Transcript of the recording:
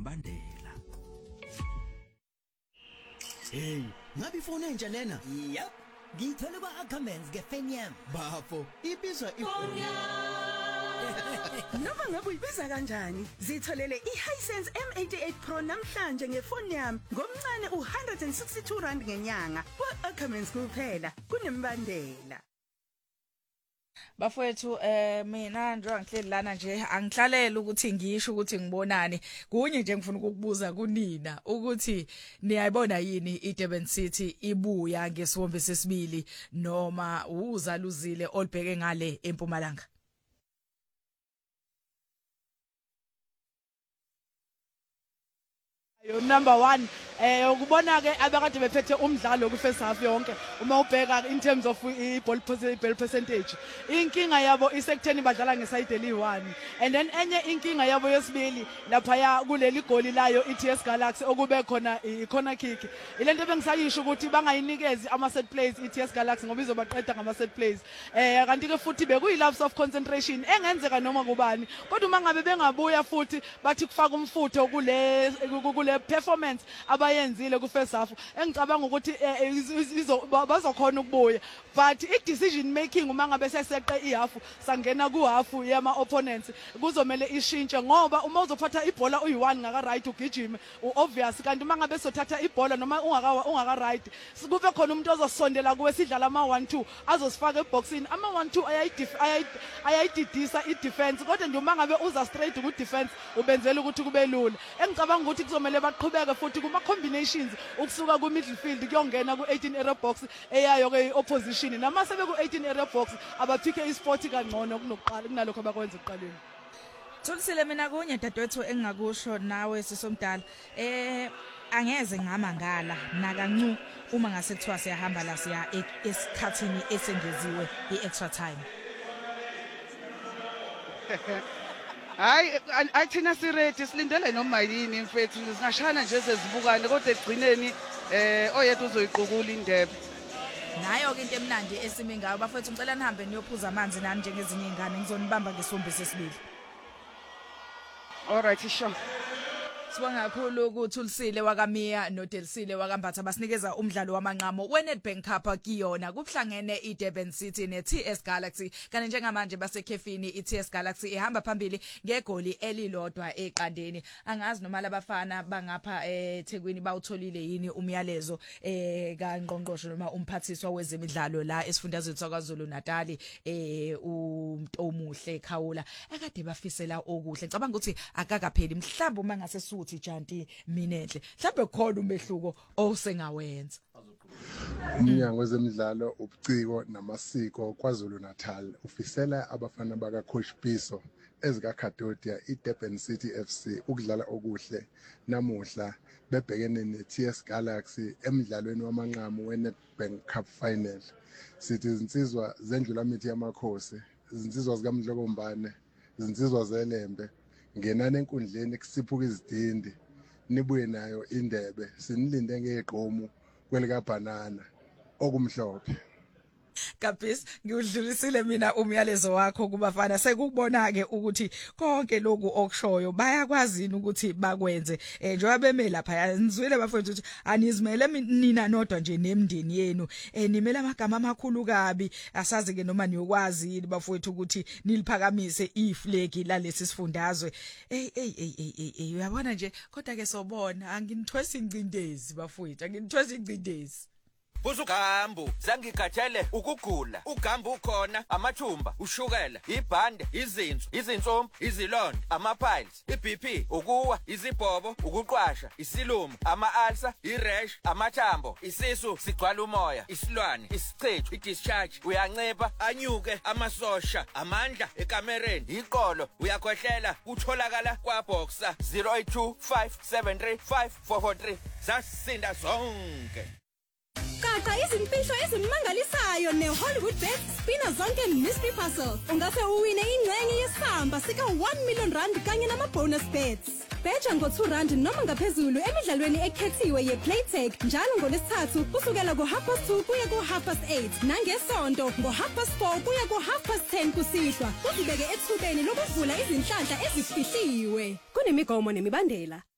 nembandela. Hey, ngabe ifona entsha lena? Yep. Ngithole kwa-Ackermans nge-Fenium. Bafo, ibizwa Noma ngabe uyibiza kanjani, zitholele iHisense M88 Pro namhlanje ngefoni yami ngomncane u162 ngenyanga. Kwa-Ackermans kuphela kunembandela. Bafowethu mina njengoba ngihleli lana nje angihlalele ukuthi ngisho ukuthi ngibonani kunye nje ngifuna ukukubuza kunina ukuthi niyayibona yini iDurban City ibuya ngesibombe sesibili noma uzaluzile olibheke ngale eMpumalanga. Number 1 ukubona ke abakade bephethe umdlalo ku first half yonke uma ubheka in terms of ball percentage inkinga yabo isekutheni badlala ngeside eli1 and then enye inkinga yabo yesibili lapha ya kuleli goli layo iTS Galaxy okube khona icorner kick ilento bengisayisho ukuthi bangayinikezi ama set plays iTS Galaxy ngoba izobaqeda ngama set plays kanti ke futhi bekuyilapse of concentration engenzeka noma kubani kodwa uma ngabe bengabuya futhi bathi kufaka umfutho kule performance abayenzile ku first half engicabanga ukuthi bazokhona ukubuya but I decision making uma ngabe seseqe ihalf sangena ku half yama opponents kuzomela ishintshe ngoba uma uzophatha ibhola uyi1 ngaka right ugijime obvious kanti uma ngabe sothatha ibhola noma ungaka right kube khona umuntu ozosondela kuwe sidlala ama 1-2 azosifaka eboxini ama 1-2 ayayididisa idefense kodwa nje uma ngabe uza straight ku defense ubenzela ukuthi kube lula engicabanga ukuthi kuzomela baqhubeke futhi kuma combinations ukusuka ku midfield kuyongena ku 18 area box eyayo ke opposition nama sebe ku 18 area box abaphike isport kangcono kunokuqala kunalokho abakwenza ekuqaleni. Thulisile mina kunye dadewethu engingakusho nawe sisomdala angeze ngamangala nakancu uma ngase kuthiwa siyahamba la siya esikhathini esengeziwe iextra time. Hayi athina siredi silindele noma yini mfethu singashana nje sezibukane kodwa egcineni oyedwa uzoyiqukula indebe. Nayo ke into emnandi esimi ngayo bafethu ngicela nihambe niyophuza amanzi nani njengezinye izingane ngizonibamba ngesibombe sesibili. All right sure. Sibonga kakhulu ukuthulisile wakamia noDelisile wakambatha basinikeza umdlalo wamanqamo weNedbank Cup kiyona kuhlangene iDurban City neTS Galaxy kanti njengamanje basekhefini iTS Galaxy ihamba phambili ngegoli elilodwa eqandeni angazi noma labafana bangapha eThekwini bawutholile yini umyalezo kaNgqongqoshe noma umphathiswa wezemidlalo la esifundazweni saKwaZulu Natal uMtomuhle Khawula akade bafisela okuhle ngicabanga ukuthi akakapheli mhlawumbe uma ngase uthi Janti Minenhle mhlawumbe khona umehluko osengawenza. Umnyango wezemidlalo ubuciko namasiko kwaZulu Natal ufisela abafana baka Coach Piso ezika Khadodia iDurban City FC ukudlala okuhle namuhla bebhekene neTS Galaxy emidlalweni wamanqamu weNedbank Cup final. Sithi izinsizwa zendlula mithi yamakhosi, izinsizwa zikaMdlokombane, izinsizwa zeLembe ngenana enkundleni kusiphuka izidindi nibuye nayo indebe sinilinde ngeqhomu kwelika banana okumhlophe. Kapis ngidlulisile mina umyalezo wakho kubafana sekubona ke ukuthi konke lokhu okushoyo bayakwazini ukuthi bakwenze njengoba beme lapha yanizwile bafowethu ukuthi anizimele nina nodwa nje nemndeni yenu nimele amagama amakhulu kabi asazi ke noma niyokwazi bafowethu ukuthi niliphakamise iflag lalesi sifundazwe uyabona nje kodwa ke sobona anginithwesa ingcindezi bafowethu anginithwesa ingcindezi. Busugambu zangigathele ukugula ugambu ukhona amathumba ushukela ibhande izinsumbu izilonda ama-piles iBP ukuwa izibhobo ukuqwasha isilumo ama-ulcer irash amathambo isisu sigcwala umoya isilwane isicethu idischarge uyancipha anyuke amasosha amandla ekamereni iqolo uyakhohlela kutholakala kwaBoxer 0825735443 zasinda zonke. Gaqa izimfihlo ezimangalisayo neHollywood Bet spina zonke mystery puzzle. Ungase uwine ingxenye yesamba sika 1 million rand kanye nama-bonus bets. Betha ngo-R2 noma ngaphezulu emidlalweni ekhethiwe yePlaytech njalo ngoLwesithathu kusukela ngo-2:30 kuya ku8:30 nangesonto ngo4:30 kuya ku10:30 kusihlwa. Kuzibeke ethubeni lokuvula izinhlanhla ezifihliwe. Kunemigomo nemibandela.